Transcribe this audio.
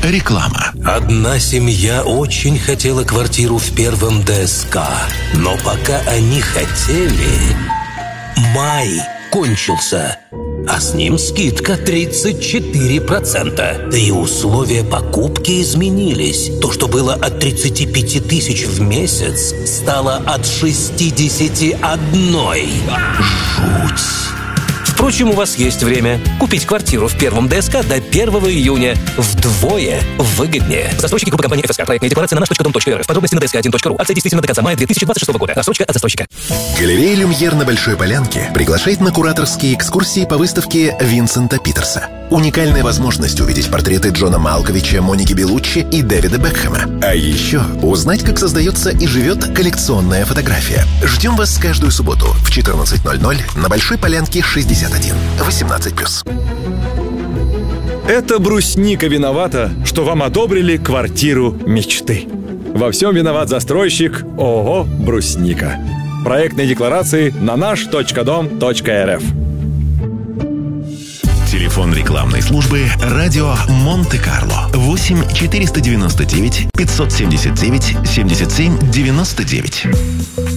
Реклама. Одна семья очень хотела квартиру в первом ДСК, но пока они хотели, май кончился, а с ним скидка 34%. Да и условия покупки изменились. То, что было от 35 тысяч в месяц, стало от 61. Жуть. Впрочем, у вас есть время купить квартиру в первом ДСК до 1 июня вдвое выгоднее. Застройщики группы компании ФСК. Проектная декларация на nаш.dom.rf. Подробности на dsk1.ru. Акция действительно до конца мая 2026 года. Рассрочка от застройщика. Галерея «Люмьер» на Большой Полянке приглашает на кураторские экскурсии по выставке Винсента Питерса. Уникальная возможность увидеть портреты Джона Малковича, Моники Беллуччи и Дэвида Бекхэма. А еще узнать, как создается и живет коллекционная фотография. Ждем вас каждую субботу в 14:00 на Большой Полянке 61. 18+. Это брусника виновата, что вам одобрили квартиру мечты. Во всем виноват застройщик ООО «Брусника». Проектные декларации на наш.дом.рф. Телефон рекламной службы «Радио Монте-Карло» 8 499 579 77 99.